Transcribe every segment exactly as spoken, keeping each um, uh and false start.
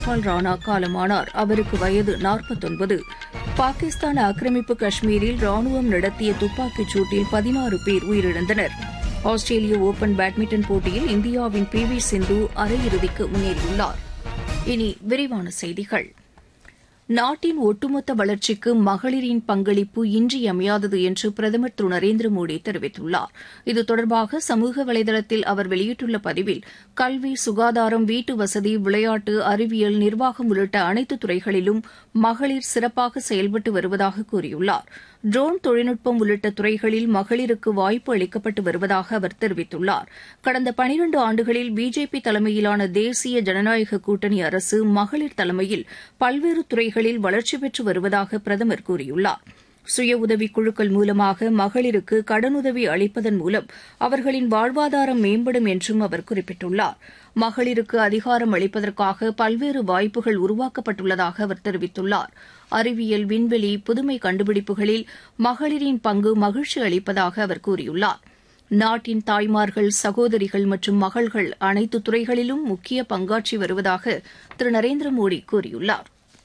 ஜஸ்பால் ராணா காலமானார். அவருக்கு வயது நாற்பத்தொன்பது. பாகிஸ்தான் ஆக்கிரமிப்பு காஷ்மீரில் ராணுவம் நடத்திய துப்பாக்கிச் சூட்டில் பதினாறு பேர் உயிரிழந்தனர். ஆஸ்திரேலிய ஒபன் பேட்மிண்டன் போட்டியில் இந்தியாவின் பி வி சிந்து அரையிறுதிக்கு முன்னேறியுள்ளார். இனி விரிவான செய்திகள். நாட்டின் ஒட்டுமொத்த வளர்ச்சிக்கு மகளிரின் பங்களிப்பு இன்றியமையாதது என்று பிரதமர் திரு நரேந்திர மோடி தெரிவித்துள்ளார். இது தொடர்பாக சமூக வலைதளத்தில் அவர் வெளியிட்டுள்ள பதிவில், கல்வி, சுகாதாரம், வீட்டு வசதி, விளையாட்டு, அறிவியல், நிர்வாகம் உள்ளிட்ட அனைத்து துறைகளிலும் மகளிர் சிறப்பாக செயல்பட்டு வருவதாக கூறியுள்ளார். ட்ரோன் தொழில்நுட்பம் உள்ளிட்ட துறைகளில் மகளிருக்கு வாய்ப்பு அளிக்கப்பட்டு வருவதாக அவர் தெரிவித்துள்ளார். கடந்த பனிரண்டு ஆண்டுகளில் பிஜேபி தலைமையிலான தேசிய ஜனநாயக கூட்டணி அரசு மகளிர் தலைமையில் பல்வேறு துறைகளில் வளர்ச்சி பெற்று வருவதாக பிரதமர் கூறியுள்ளார். சுய உதவிக் குழுக்கள் மூலமாக மகளிருக்கு கடனுதவி அளிப்பதன் மூலம் அவர்களின் வாழ்வாதாரம் மேம்படும் என்றும் அவர் குறிப்பிட்டுள்ளார். மகளிருக்கு அதிகாரம் அளிப்பதற்காக பல்வேறு வாய்ப்புகள் உருவாக்கப்பட்டுள்ளதாக அவர் தெரிவித்துள்ளார். அறிவியல், விண்வெளி, புதுமை கண்டுபிடிப்புகளில் மகளிரின் பங்கு மகிழ்ச்சி அளிப்பதாக அவர் கூறியுள்ளார். நாட்டின் தாய்மார்கள், சகோதரிகள் மற்றும் மகள்கள் அனைத்து துறைகளிலும் முக்கிய பங்காற்றி வருவதாக திரு நரேந்திர மோடி கூறியுள்ளார்.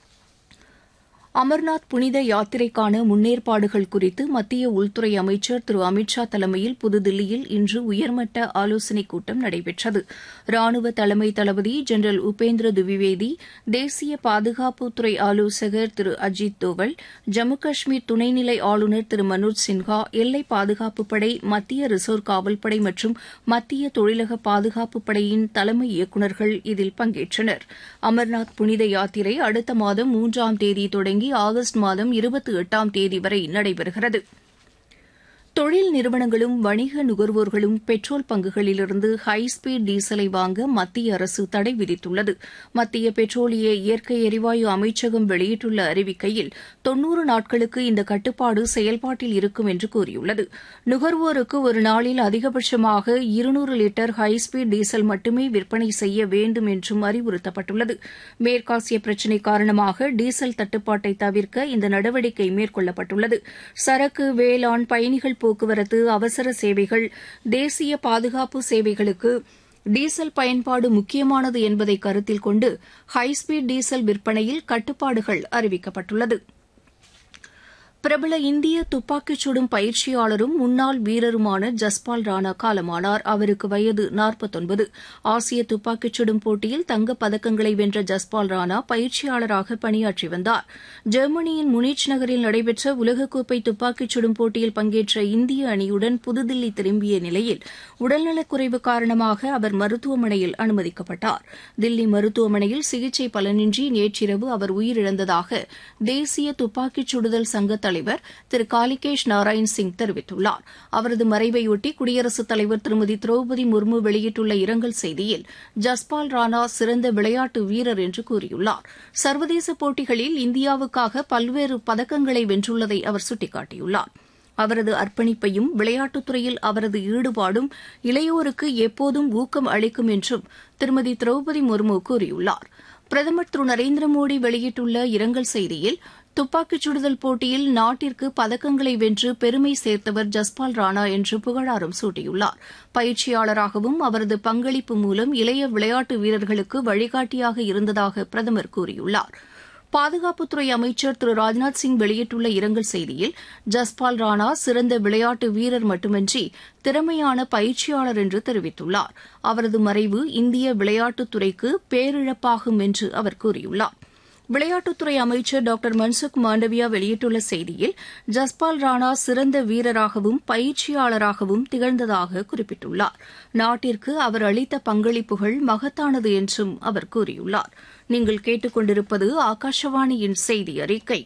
அமர்நாத் புனித யாத்திரைக்கான முன்னேற்பாடுகள் குறித்து மத்திய உள்துறை அமைச்சர் திரு அமித் ஷா தலைமையில் புதுதில்லியில் இன்று உயர்மட்ட ஆலோசனைக் கூட்டம் நடைபெற்றது. ராணுவ தலைமை தளபதி ஜெனரல் உபேந்திர துவிவேதி, தேசிய பாதுகாப்புத்துறை ஆலோசகர் திரு அஜித் தோவல், ஜம்மு காஷ்மீர் துணைநிலை ஆளுநர் திரு மனோஜ் சின்ஹா, எல்லை பாதுகாப்புப் படை, மத்திய ரிசர்வ் காவல்படை மற்றும் மத்திய தொழிலக பாதுகாப்புப் படையின் தலைமை இயக்குநர்கள் இதில் பங்கேற்றனர். அமர்நாத் புனித யாத்திரை அடுத்த மாதம் மூன்றாம் தேதி தொடங்கி ஆகஸ்ட் மாதம் இருபத்தி எட்டாம் தேதி வரை நடைபெறுகிறது. தொழில் நிறுவனங்களும் வணிக நுகர்வோர்களும் பெட்ரோல் பங்குகளிலிருந்து ஹைஸ்பீட் டீசலை வாங்க மத்திய அரசு தடை விதித்துள்ளது. மத்திய பெட்ரோலிய இயற்கை எரிவாயு அமைச்சகம் வெளியிட்டுள்ள அறிவிக்கையில், தொன்னூறு நாட்களுக்கு இந்த கட்டுப்பாடு செயல்பாட்டில் இருக்கும் என்று கூறியுள்ளது. நுகர்வோருக்கு ஒரு நாளில் அதிகபட்சமாக இருநூறு லிட்டர் ஹைஸ்பீட் டீசல் மட்டுமே விற்பனை செய்ய வேண்டும் என்றும் அறிவுறுத்தப்பட்டுள்ளது. மேற்காசிய பிரச்சினை காரணமாக டீசல் தட்டுப்பாட்டை தவிர்க்க இந்த நடவடிக்கை மேற்கொள்ளப்பட்டுள்ளது. சரக்கு, வேளாண், பயணிகள் போக்குவரத்து, அவசர சேவைகள், தேசிய பாதுகாப்பு சேவைகளுக்கு டீசல் பயன்பாடு முக்கியமானது என்பதை கருத்தில் கொண்டு ஹைஸ்பீட் டீசல் விற்பனையில் கட்டுப்பாடுகள் அறிவிக்கப்பட்டுள்ளது. பிரபல இந்திய துப்பாக்கிச் சுடும் பயிற்சியாளரும் முன்னாள் வீரருமான ஜஸ்பால் ராணா காலமானார். அவருக்கு வயது நாற்பத்தொன்பது. ஆசிய துப்பாக்கிச் சுடும் போட்டியில் தங்கப் பதக்கங்களை வென்ற ஜஸ்பால் ராணா பயிற்சியாளராக பணியாற்றி வந்தார். ஜெர்மனியின் முனிச் நகரில் நடைபெற்ற உலகக்கோப்பை துப்பாக்கிச் சுடும் போட்டியில் பங்கேற்ற இந்திய அணியுடன் புதுதில்லி திரும்பிய நிலையில் உடல்நலக்குறைவு காரணமாக அவர் மருத்துவமனையில் அனுமதிக்கப்பட்டார். தில்லி மருத்துவமனையில் சிகிச்சை பலனின்றி நேற்றிரவு அவர் உயிரிழந்ததாக தேசிய துப்பாக்கிச் சுடுதல் சங்க தலைவர் திரு காலிகேஷ் நாராயண் சிங் தெரிவித்துள்ளார். அவரது மறைவையொட்டி குடியரசுத் தலைவர் திருமதி திரௌபதி முர்மு வெளியிட்டுள்ள இரங்கல் செய்தியில், ஜஸ்பால் ராணா சிறந்த விளையாட்டு வீரர் என்று கூறியுள்ளார். சர்வதேச போட்டிகளில் இந்தியாவுக்காக பல்வேறு பதக்கங்களை வென்றுள்ளதை அவர் சுட்டிக்காட்டியுள்ளார். அவரது அர்ப்பணிப்பையும் விளையாட்டுத்துறையில் அவரது ஈடுபாடும் இளையோருக்கு எப்போதும் ஊக்கம் அளிக்கும் என்றும் திருமதி திரௌபதி முர்மு கூறியுள்ளார். பிரதமர் திரு நரேந்திர மோடி வெளியிட்டுள்ள இரங்கல் செய்தியில், துப்பாக்கிச் சுடுதல் போட்டியில் நாட்டிற்கு பதக்கங்களை வென்று பெருமை சேர்த்தவர் ஜஸ்பால் ராணா என்று புகழாரம் சூட்டியுள்ளார். பயிற்சியாளராகவும் அவரது பங்களிப்பு மூலம் இளைய விளையாட்டு வீரர்களுக்கு வழிகாட்டியாக இருந்ததாக பிரதமர் கூறியுள்ளார். பாதுகாப்புத்துறை அமைச்சர் திரு ராஜ்நாத் சிங் வெளியிட்டுள்ள இரங்கல் செய்தியில், ஜஸ்பால் ராணா சிறந்த விளையாட்டு வீரர் மட்டுமின்றி திறமையான பயிற்சியாளர் என்று தெரிவித்துள்ளார். அவரது மறைவு இந்திய விளையாட்டுத்துறைக்கு பேரிழப்பாகும் என்று அவர் கூறியுள்ளார். விளையாட்டுத்துறை அமைச்சர் டாக்டர் மன்சுக் மாண்டவியா வெளியிட்டுள்ள செய்தியில், ஜஸ்பால் ராணா சிறந்த வீரராகவும் பயிற்சியாளராகவும் திகழ்ந்ததாக குறிப்பிட்டுள்ளார். நாட்டிற்கு அவர் அளித்த பங்களிப்புகள் மகத்தானது என்றும் அவர் கூறியுள்ளார். நீங்கள் கேட்டுக் கொண்டிருப்பது ஆகாஷவாணியின் செய்தி அறிக்கை.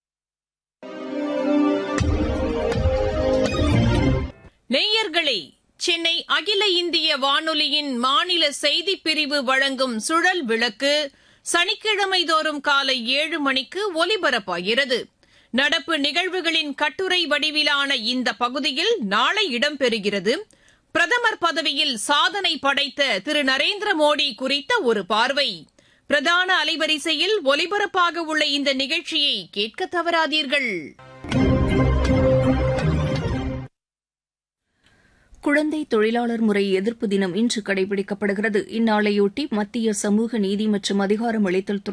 நேயர்களே, சென்னை அகில இந்திய வானொலியின் மாநில செய்திப் பிரிவு வழங்கும் சுழல் விளக்கு சனிக்கிழமை தோறும் காலை ஏழு மணிக்கு ஒலிபரப்பாகிறது. நடப்பு நிகழ்வுகளின் கட்டுரை வடிவிலான இந்த பகுதியில் நாளை இடம்பெறுகிறது. பிரதமர் பதவியில் சாதனை படைத்த திரு நரேந்திர மோடி குறித்த ஒரு பார்வை. பிரதான அலைவரிசையில் ஒலிபரப்பாக உள்ள இந்த நிகழ்ச்சியை கேட்க தவறாதீர்கள். குழந்தை தொழிலாளர் முறை எதிர்ப்பு தினம் இன்று கடைபிடிக்கப்படுகிறது. இந்நாளையொட்டி மத்திய சமூக நீதி மற்றும் அதிகாரமளித்தல் துறை